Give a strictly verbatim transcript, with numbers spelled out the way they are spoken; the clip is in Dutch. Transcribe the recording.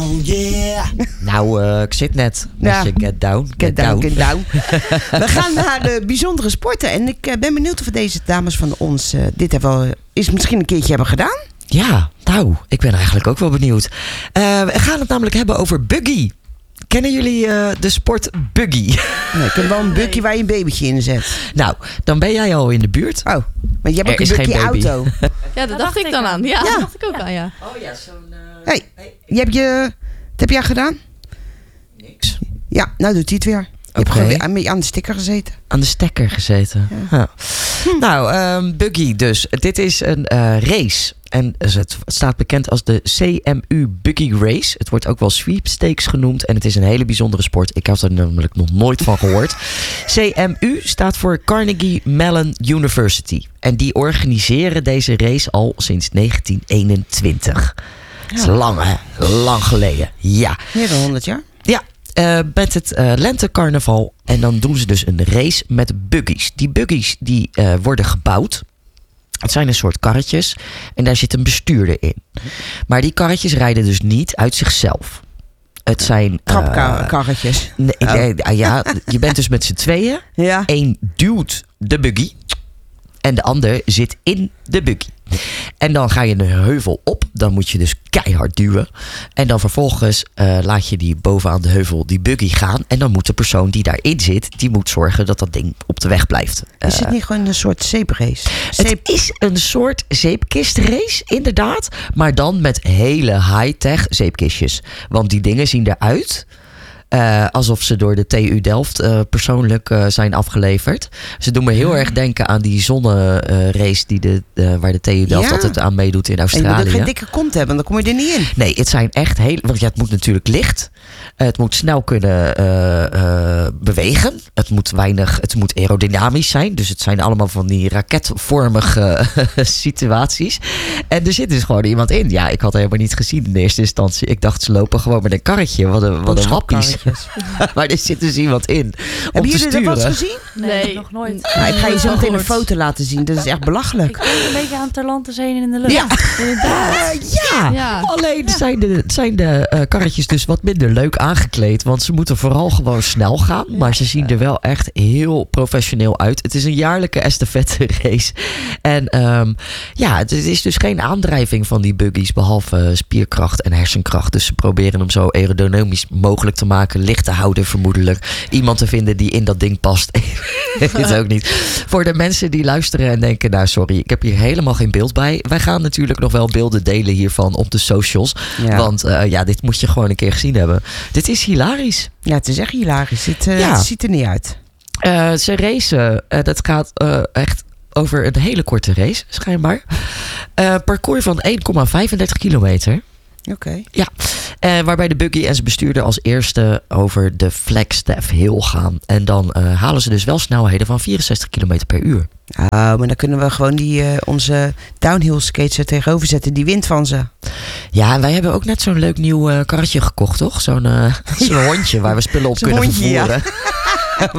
down, yeah. Nou, uh, ik zit net. Ja. Je get down, get, Get down, down. get down. We gaan naar de bijzondere sporten. En ik uh, ben benieuwd of deze dames van ons uh, dit hebben wel, is misschien een keertje hebben gedaan. Ja, nou, ik ben eigenlijk ook wel benieuwd. Uh, we gaan het namelijk hebben over buggy. Kennen jullie uh, de sport buggy? Nee, ik ken wel een buggy waar je een babytje in zet. Nou, dan ben jij al in de buurt. Oh, maar je hebt ook Er een is geen buggy baby. auto. Ja, dat dacht ik dan aan. Ja, dat dacht ik ook aan, ja. Oh ja, zo'n... Uh... Hey, je hebt je, wat heb jij gedaan? Niks. Ja, nou doet hij het weer. Je Oké. hebt gewoon aan de sticker gezeten. Aan de stekker gezeten. Ja. Hm. Nou, um, buggy dus. Dit is een uh, race. En het staat bekend als de C M U Buggy Race. Het wordt ook wel sweepstakes genoemd. En het is een hele bijzondere sport. Ik had er namelijk nog nooit van gehoord. C M U staat voor Carnegie Mellon University. En die organiseren deze race al sinds negentien eenentwintig. Dat is lang, hè? Lang geleden. Ja. Meer dan honderd jaar. Ja. Uh, met het uh, lentecarnaval. En dan doen ze dus een race met buggies. Die buggies die uh, worden gebouwd. Het zijn een soort karretjes. En daar zit een bestuurder in. Maar die karretjes rijden dus niet uit zichzelf. Het zijn... Uh, Trapkarretjes. Nee, nee, oh. Ja, je bent dus met z'n tweeën. Ja. Eén duwt de buggy. En de ander zit in de buggy. En dan ga je een heuvel op. Dan moet je dus keihard duwen. En dan vervolgens uh, laat je die bovenaan de heuvel die buggy gaan. En dan moet de persoon die daarin zit, die moet zorgen dat dat ding op de weg blijft. Is het niet gewoon een soort zeeprace? Zeep... Het is een soort zeepkistrace, inderdaad. Maar dan met hele high-tech zeepkistjes. Want die dingen zien eruit... Uh, alsof ze door de T U Delft uh, persoonlijk uh, zijn afgeleverd. Ze doen me heel erg denken aan die zonnerace die de, uh, waar de T U Delft ja. altijd aan meedoet in Australië. En je moet ook geen dikke kont hebben, dan kom je er niet in. Nee, het zijn echt heel... Want ja, het moet natuurlijk licht. Uh, het moet snel kunnen uh, uh, bewegen. Het moet weinig... Het moet aerodynamisch zijn. Dus het zijn allemaal van die raketvormige uh, situaties. En er zit dus gewoon iemand in. Ja, ik had het helemaal niet gezien in eerste instantie. Ik dacht, ze lopen gewoon met een karretje. Wat een, wat een wappies. Maar er zit dus iemand in. Hebben jullie dat wel eens gezien? Nee, nee, nog nooit. Nou, ik ga je zo meteen een foto laten zien. Dat is echt belachelijk. Ik denk een beetje aan Terlanten heen in de lucht. Ja, inderdaad. Uh, ja. ja, alleen ja. zijn de, zijn de uh, karretjes dus wat minder leuk aangekleed. Want ze moeten vooral gewoon snel gaan. Ja. Maar ze zien er wel echt heel professioneel uit. Het is een jaarlijke estafette race. En um, ja, het is dus geen aandrijving van die buggies. Behalve spierkracht en hersenkracht. Dus ze proberen hem zo aerodynamisch mogelijk te maken. Licht te houden vermoedelijk. Iemand te vinden die in dat ding past. Ik weet het ook niet. Voor de mensen die luisteren en denken... nou sorry, ik heb hier helemaal geen beeld bij. Wij gaan natuurlijk nog wel beelden delen hiervan op de socials. Ja. Want uh, ja, dit moet je gewoon een keer gezien hebben. Dit is hilarisch. Ja, het is echt hilarisch. Het, uh, ja. het ziet er niet uit. Uh, ze racen. Uh, dat gaat uh, echt over een hele korte race, schijnbaar. Uh, parcours van één komma vijfendertig kilometer. Oké. Okay. Ja, uh, waarbij de buggy en zijn bestuurder als eerste over de Flagstaff Hill gaan. En dan uh, halen ze dus wel snelheden van vierenzestig kilometer per uur. Oh, maar dan kunnen we gewoon die, uh, onze downhill skates er tegenover zetten. Die wint van ze. Ja, en wij hebben ook net zo'n leuk nieuw uh, karretje gekocht, toch? Zo'n uh, zo'n ja. hondje waar we spullen op zo'n kunnen hondje, vervoeren. Ja.